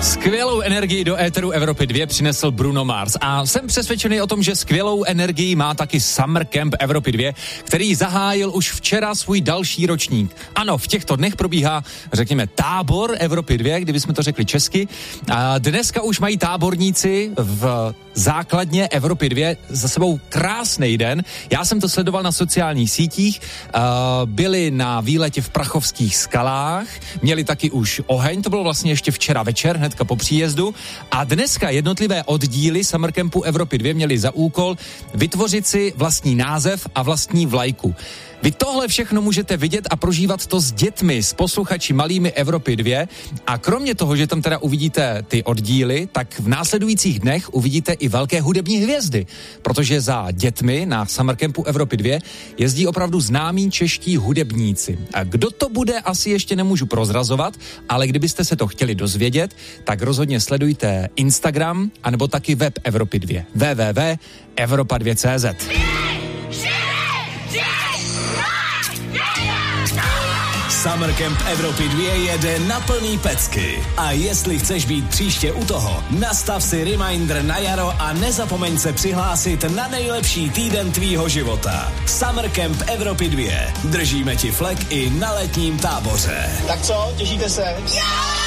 Skvělou energii do éteru Evropy 2 přinesl Bruno Mars a jsem přesvědčený o tom, že skvělou energii má taky Summer Camp Evropy 2, který zahájil už včera svůj další ročník. Ano, v těchto dnech probíhá, řekněme, tábor Evropy 2, kdybychom to řekli česky. A dneska už mají táborníci v základně Evropy 2 za sebou krásný den. Já jsem to sledoval na sociálních sítích, byli na výletě v Prachovských skalách, měli taky už oheň, to bylo vlastně ještě včera večer, hnedka po příjezdu, a dneska jednotlivé oddíly Summer Campu Evropy 2 měli za úkol vytvořit si vlastní název a vlastní vlajku. Vy tohle všechno můžete vidět a prožívat to s dětmi, s posluchači malými Evropy 2 a kromě toho, že tam teda uvidíte ty oddíly, tak v následujících dnech uvidíte i velké hudební hvězdy, protože za dětmi na Summer Campu Evropy 2 jezdí opravdu známí čeští hudebníci. A kdo to bude, asi ještě nemůžu prozrazovat, ale kdybyste se to chtěli dozvědět, tak rozhodně sledujte Instagram anebo taky web Evropy 2 www.evropa2.cz. Summer Camp Evropy 2 jede na plný pecky. A jestli chceš být příště u toho, nastav si reminder na jaro a nezapomeň se přihlásit na nejlepší týden tvýho života. Summer Camp Evropy 2. Držíme ti flek i na letním táboře. Tak co, těšíte se? Jo!